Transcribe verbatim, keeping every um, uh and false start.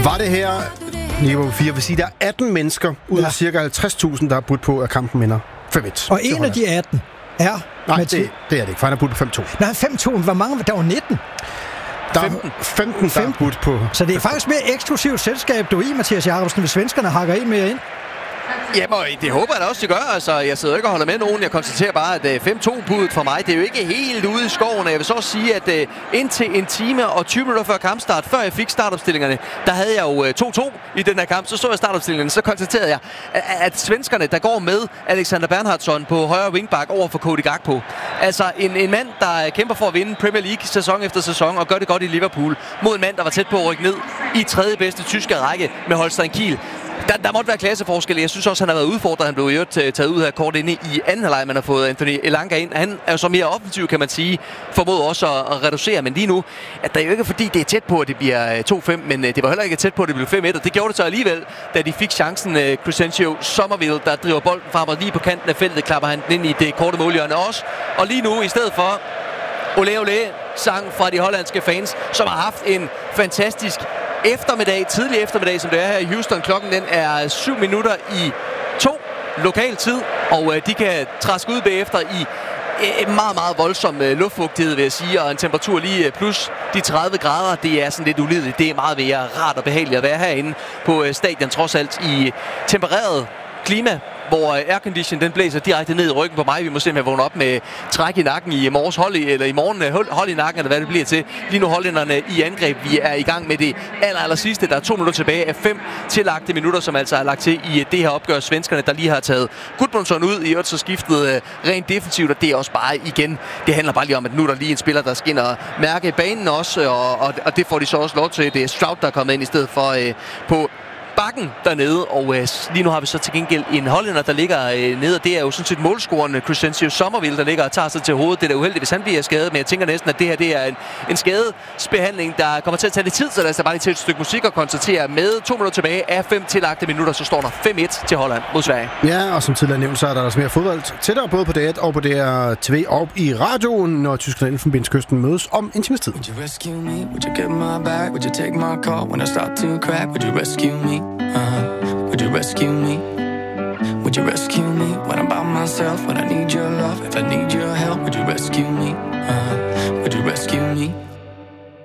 Var det her niveau fire? Jeg vil sige, der er atten mennesker ud af ja. cirka halvtreds tusind, der har budt på, at kampen vinder fem et. Og en af de atten er... Nej, det, det er det ikke, for han har budt på fem to. Nej, fem to. Hvor mange? Der var nitten. Der er femten, der er budt på. Så det er faktisk mere eksklusivt selskab, du er i, Mathias Jacobsen, hvis svenskerne hakker en mere ind. Jamen, det håber jeg da også, de gør. Altså, jeg sidder ikke og holder med nogen. Jeg konstaterer bare, at fem to-buddet for mig, det er jo ikke helt ude i skoven. Jeg vil så også sige, at uh, indtil en time og tyve minutter før kampstart, før jeg fik startopstillingerne, der havde jeg jo to to i den her kamp. Så så jeg startopstillingerne, så konstaterede jeg, at, at svenskerne, der går med Alexander Bernhardsson på højre wingback over for Cody Gakpo. Altså, en, en mand, der kæmper for at vinde Premier League sæson efter sæson og gør det godt i Liverpool, mod en mand, der var tæt på at rykke ned i tredje bedste tyske række med Holstein Kiel. Der, der måtte være klasseforskel. Jeg synes også, han har været udfordret. Han blev jo taget ud her kort inde i anden halvleg. Man har fået Anthony Elanga ind. Han er jo så mere offensiv, kan man sige. Formået også at, at reducere. Men lige nu, at der er jo ikke fordi, det er tæt på, at det bliver to fem. Men det var heller ikke tæt på, at det blev fem et. Og det gjorde det så alligevel, da de fik chancen. Crescencio Somerville, der driver bolden frem og lige på kanten af feltet, klapper han ind i det korte målhjørne også. Og lige nu, i stedet for Ole Ole sang fra de hollandske fans, som har haft en fantastisk eftermiddag, tidlig eftermiddag, som det er her i Houston. Klokken den er syv minutter i to lokal tid, og øh, de kan træske ud bagefter i en meget, meget voldsom øh, luftfugtighed, vil jeg sige, og en temperatur lige øh, plus de tredive grader. Det er sådan lidt ulideligt. Det er meget mere rart og behageligt at være herinde på øh, stadion, trods alt i tempereret klima, hvor aircondition den blæser direkte ned i ryggen på mig. Vi må simpelthen vågne op med træk i nakken i morges hold i, eller i morgen hold, hold i nakken, eller hvad det bliver til. Lige nu hollænderne i angreb. Vi er i gang med det aller, aller sidste. Der er to minutter tilbage af fem tillagte minutter, som altså er lagt til i det her opgør. Svenskerne, der lige har taget Gudmundsson ud, i øvrigt så skiftet uh, rent defensivt, og det er også bare igen. Det handler bare lige om, at nu er der lige en spiller, der skinner og mærke banen også, og, og, og det får de så også lov til. Det er Stroud, der er kommet ind i stedet for uh, på bakken dernede, og øh, lige nu har vi så til gengæld en hollænder, der ligger øh, nede, og det er jo sådan set målscoreren Crescencio Somerville, der ligger og tager sig til hovedet. Det er da uheldigt, hvis han bliver skadet, men jeg tænker næsten, at det her det er en, en skadesbehandling, der kommer til at tage lidt tid, så lad os da bare lige til et stykke musik og konstatere, med to minutter tilbage af fem tillagte minutter, så står der fem et til Holland mod Sverige. Ja, og som tidligere nævnt, så er der altså mere fodbold tættere, både på D et og på D R T V og i radioen, når Tyskland og Elfenbenskysten mødes om en times tid. Would you rescue me? Would you get my back? Would you take my call when I start to crack? Would you rescue me? Uh-huh. Would you rescue me? Would you rescue me when I'm by myself? When I need your love, if I need your help, would you rescue me? Uh-huh.